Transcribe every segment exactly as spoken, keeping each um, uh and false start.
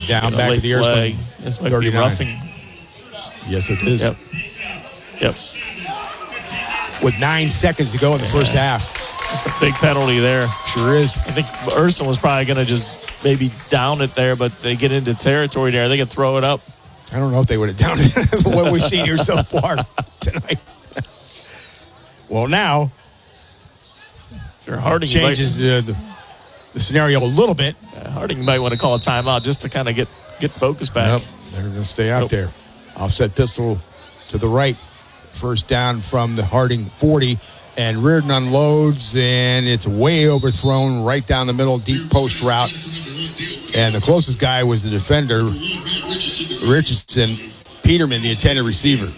down back to the flag. Ursuline. This might be roughing. Yes, it is. Yep. Yep. With nine seconds to go in the yeah. first half. That's a big penalty there. Sure is. I think Ursuline was probably going to just maybe down it there, but they get into territory there. They can throw it up. I don't know if they would have downed it what we've seen here so far tonight. Well, now Harding changes might, the, the scenario a little bit. Uh, Harding might want to call a timeout just to kind of get, get focus back. Yep, they're going to stay out nope. there. Offset pistol to the right. First down from the Harding forty. And Reardon unloads, and it's way overthrown right down the middle, deep post route. And the closest guy was the defender, Richardson. Peterman, the intended receiver.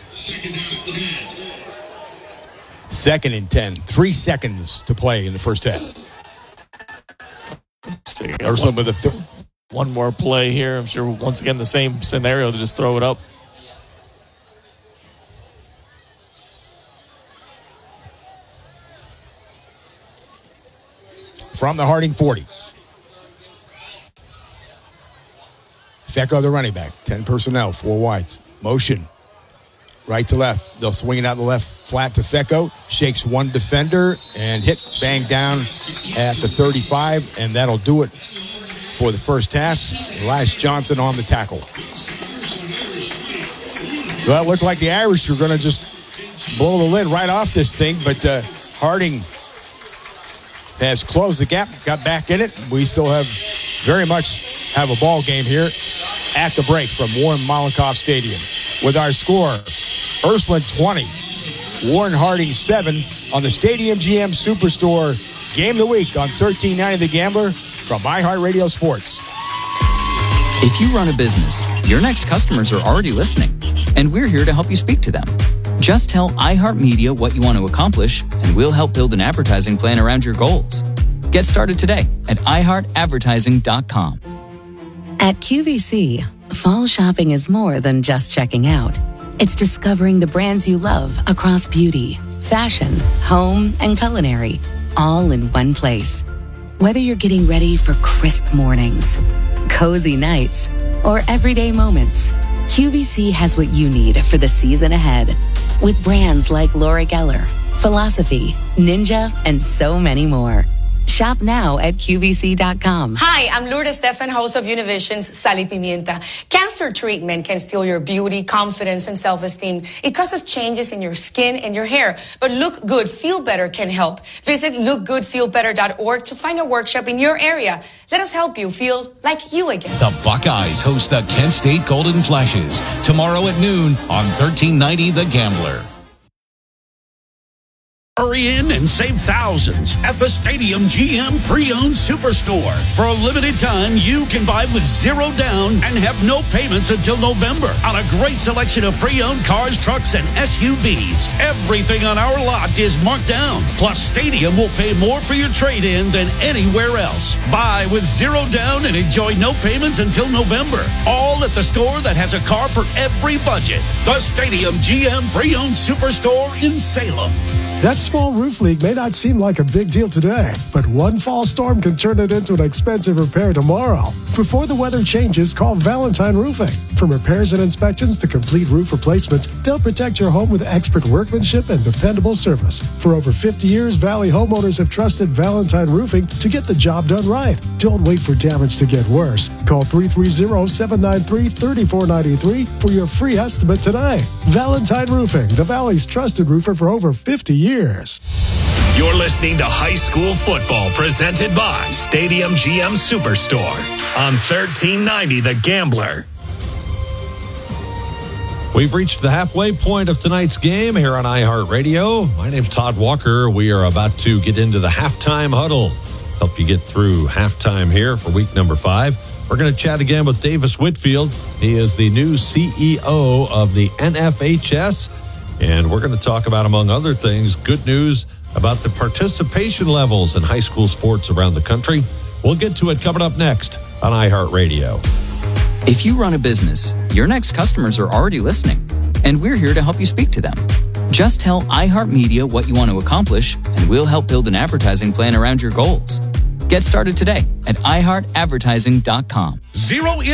Second and ten. Three seconds to play in the first half. Ursuline with a th- one more play here. I'm sure once again the same scenario to just throw it up. From the Harding forty. Fecko, the running back. ten personnel, four wides. Motion. Right to left. They'll swing it out the left flat to Fecko. Shakes one defender and hit, bang down at the thirty-five. And that'll do it for the first half. Elias Johnson on the tackle. Well, it looks like the Irish are going to just blow the lid right off this thing. But uh, Harding has closed the gap, got back in it. We still have very much have a ball game here at the break from Warren Molotov Stadium. With our score, Ursuline twenty, Warren Harding seven on the Stadium G M Superstore Game of the Week on thirteen ninety The Gambler from iHeartRadio Sports. If you run a business, your next customers are already listening, and we're here to help you speak to them. Just tell iHeartMedia what you want to accomplish, and we'll help build an advertising plan around your goals. Get started today at i heart advertising dot com. At Q V C, fall shopping is more than just checking out. It's discovering the brands you love across beauty, fashion, home, and culinary, all in one place. Whether you're getting ready for crisp mornings, cozy nights, or everyday moments, Q V C has what you need for the season ahead. With brands like Laura Geller, Philosophy, Ninja, and so many more. Shop now at Q V C dot com. Hi, I'm Lourdes Stefan, host of Univision's Sal y Pimienta. Cancer treatment can steal your beauty, confidence, and self-esteem. It causes changes in your skin and your hair. But Look Good, Feel Better can help. Visit look good feel better dot org to find a workshop in your area. Let us help you feel like you again. The Buckeyes host the Kent State Golden Flashes tomorrow at noon on thirteen ninety The Gambler. Hurry in and save thousands at the Stadium G M Pre-Owned Superstore. For a limited time, you can buy with zero down and have no payments until November on a great selection of pre-owned cars, trucks, and S U Vs. Everything on our lot is marked down. Plus, Stadium will pay more for your trade-in than anywhere else. Buy with zero down and enjoy no payments until November. All at the store that has a car for every budget. The Stadium G M Pre-Owned Superstore in Salem. That small roof leak may not seem like a big deal today, but one fall storm can turn it into an expensive repair tomorrow. Before the weather changes, call Valentine Roofing. From repairs and inspections to complete roof replacements, they'll protect your home with expert workmanship and dependable service. For over fifty years, Valley homeowners have trusted Valentine Roofing to get the job done right. Don't wait for damage to get worse. Call three three zero, seven nine three, three four nine three for your free estimate today. Valentine Roofing, the Valley's trusted roofer for over fifty years. Years. You're listening to High School Football presented by Stadium G M Superstore on thirteen ninety The Gambler. We've reached the halfway point of tonight's game here on iHeartRadio. My name's Todd Walker. We are about to get into the halftime huddle. Help you get through halftime here for week number five. We're going to chat again with Davis Whitfield. He is the new C E O of the N F H S. And we're going to talk about, among other things, good news about the participation levels in high school sports around the country. We'll get to it coming up next on iHeartRadio. If you run a business, your next customers are already listening, and we're here to help you speak to them. Just tell iHeartMedia what you want to accomplish, and we'll help build an advertising plan around your goals. Get started today at i heart advertising dot com. Zero